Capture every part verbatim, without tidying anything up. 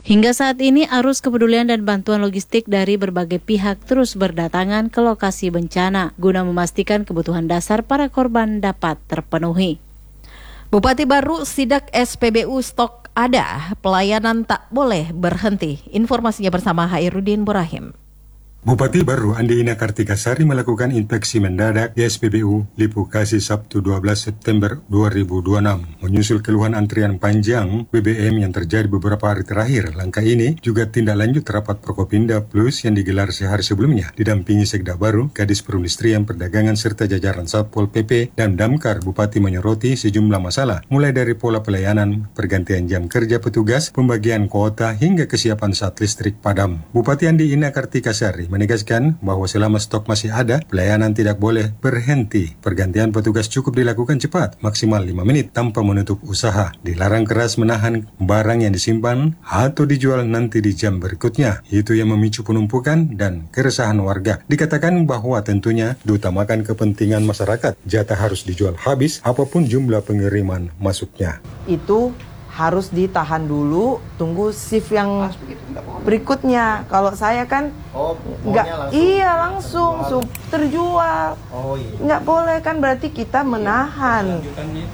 Hingga saat ini arus kepedulian dan bantuan logistik dari berbagai pihak terus berdatangan ke lokasi bencana guna memastikan kebutuhan dasar para korban dapat terpenuhi. Bupati Baru sidak S P B U stok ada, pelayanan tak boleh berhenti. Informasinya bersama Hairudin Burahim. Bupati Baru Andi Ina Kartikasari melakukan inspeksi mendadak di S P B U Lipu Kasih Sabtu dua belas September dua ribu dua puluh enam. Menyusul keluhan antrian panjang B B M yang terjadi beberapa hari terakhir, langkah ini juga tindak lanjut rapat Prokopimda Plus yang digelar sehari sebelumnya, didampingi Sekda Baru, Kadis Perindustrian Perdagangan serta jajaran Satpol P P dan Damkar. Bupati menyoroti sejumlah masalah, mulai dari pola pelayanan, pergantian jam kerja petugas, pembagian kuota hingga kesiapan saat listrik padam. Bupati Andi Ina Kartikasari menegaskan bahwa selama stok masih ada, pelayanan tidak boleh berhenti. Pergantian petugas cukup dilakukan cepat, maksimal lima menit tanpa menutup usaha. Dilarang keras menahan barang yang disimpan atau dijual nanti di jam berikutnya. Itu yang memicu penumpukan dan keresahan warga. Dikatakan bahwa tentunya diutamakan kepentingan masyarakat. Jatah harus dijual habis apapun jumlah pengiriman masuknya. Itu harus ditahan dulu, tunggu shift yang berikutnya. Kalau saya kan oh, nggak, langsung, iya langsung langsung terjual. Oh, iya. Nggak boleh kan, berarti kita menahan.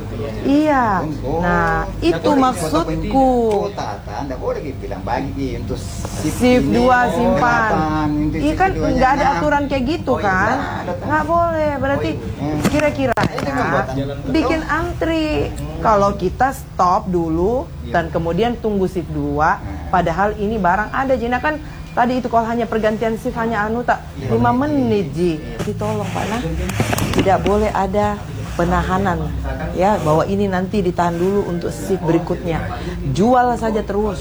Iya. Oh, nah itu maksudku. Nggak boleh bilang bagi untuk shift dua simpan. Iya kan nggak ada aturan kayak gitu kan? Nggak boleh. Berarti kira-kira bikin antri. Kalau kita stop dulu dan kemudian tunggu shift dua, padahal ini barang ada. Jina kan tadi itu kalau hanya pergantian shift hanya anu tak lima menit ji. Ditolong Pak nah, tidak boleh ada penahanan ya, bahwa ini nanti ditahan dulu untuk shift berikutnya. Jual saja terus.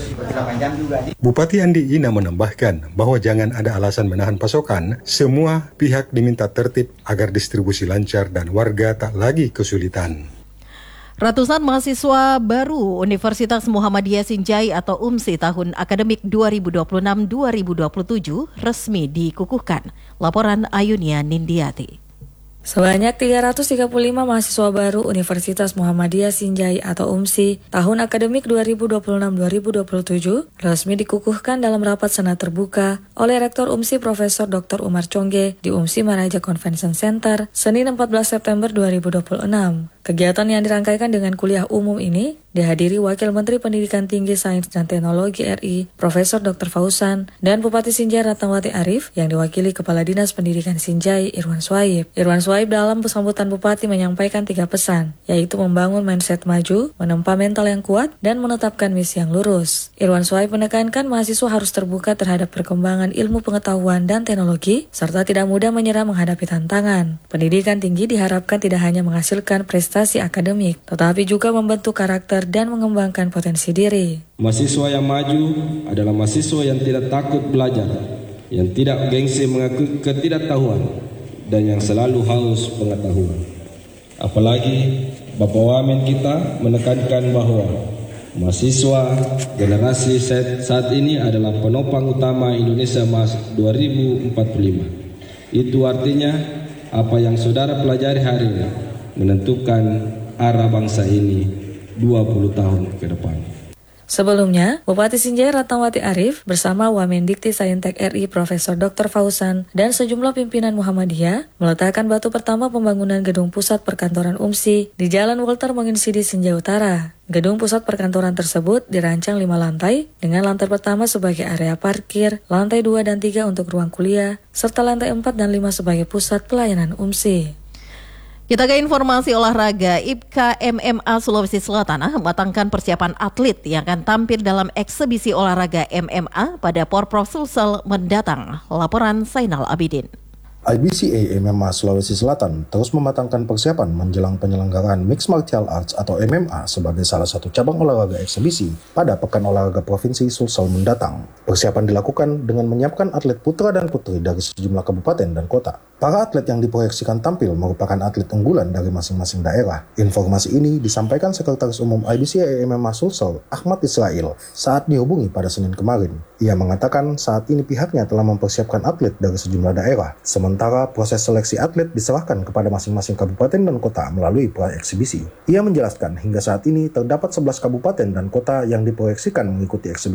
Bupati Andi Ina menambahkan bahwa jangan ada alasan menahan pasokan. Semua pihak diminta tertib agar distribusi lancar dan warga tak lagi kesulitan. Ratusan mahasiswa baru Universitas Muhammadiyah Sinjai atau U M S I tahun akademik dua ribu dua puluh enam dua ribu dua puluh tujuh resmi dikukuhkan. Laporan Ayunia Nindiati. Sebanyak tiga ratus tiga puluh lima mahasiswa baru Universitas Muhammadiyah Sinjai atau U M S I tahun akademik dua ribu dua puluh enam dua ribu dua puluh tujuh resmi dikukuhkan dalam rapat senat terbuka oleh Rektor U M S I Profesor Doktor Umar Congge di U M S I Maraja Convention Center Senin empat belas September dua ribu dua puluh enam. Kegiatan yang dirangkaikan dengan kuliah umum ini dihadiri Wakil Menteri Pendidikan Tinggi Sains dan Teknologi R I, Profesor Doktor Fausan, dan Bupati Sinjai Ratnawati Arif yang diwakili Kepala Dinas Pendidikan Sinjai, Irwan Swaib. Irwan Swaib dalam sambutan Bupati menyampaikan tiga pesan, yaitu membangun mindset maju, menempa mental yang kuat, dan menetapkan misi yang lurus. Irwan Swaib menekankan mahasiswa harus terbuka terhadap perkembangan ilmu pengetahuan dan teknologi, serta tidak mudah menyerah menghadapi tantangan. Pendidikan tinggi diharapkan tidak hanya menghasilkan prestasi akademik, tetapi juga membentuk karakter dan mengembangkan potensi diri. Mahasiswa yang maju adalah mahasiswa yang tidak takut belajar, yang tidak gengsi mengakui ketidaktahuan, dan yang selalu haus pengetahuan. Apalagi Bapak Wamen kita menekankan bahwa mahasiswa generasi saat ini adalah penopang utama Indonesia Emas dua ribu empat puluh lima. Itu artinya apa yang saudara pelajari hari ini menentukan arah bangsa ini dua puluh tahun ke depan. Sebelumnya, Bupati Sinjai Ratnawati Arif bersama Wamendikti Saintek R I Profesor Doktor Fausan dan sejumlah pimpinan Muhammadiyah meletakkan batu pertama pembangunan gedung pusat perkantoran U M S I di Jalan Walter Monginsidi Sinjai Utara. Gedung pusat perkantoran tersebut dirancang lima lantai dengan lantai pertama sebagai area parkir, lantai dua dan tiga untuk ruang kuliah, serta lantai empat dan lima sebagai pusat pelayanan U M S I. Kita ke informasi olahraga. I P K M M A Sulawesi Selatan mematangkan persiapan atlet yang akan tampil dalam eksebisi olahraga M M A pada Porprov Sulsel mendatang. Laporan Zainal Abidin. I B C A M M A Sulawesi Selatan terus mematangkan persiapan menjelang penyelenggaraan Mixed Martial Arts atau M M A sebagai salah satu cabang olahraga eksebisi pada Pekan Olahraga Provinsi Sulsel mendatang. Persiapan dilakukan dengan menyiapkan atlet putra dan putri dari sejumlah kabupaten dan kota. Para atlet yang diproyeksikan tampil merupakan atlet unggulan dari masing-masing daerah. Informasi ini disampaikan Sekretaris Umum I B C A M M A Sulsel, Ahmad Israel, saat dihubungi pada Senin kemarin. Ia mengatakan saat ini pihaknya telah mempersiapkan atlet dari sejumlah daerah. Sementara proses seleksi atlet diserahkan kepada masing-masing kabupaten dan kota melalui praeksibisi. Ia menjelaskan hingga saat ini terdapat sebelas kabupaten dan kota yang diproyeksikan mengikuti eksibisi